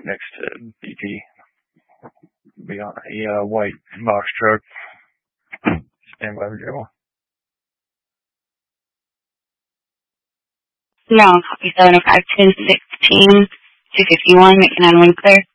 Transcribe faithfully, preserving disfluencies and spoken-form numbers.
next to B P. Be on a uh, white box truck. Stand by for Joe. No, copy seven oh five ten sixteen two fifty one, making nine one clear.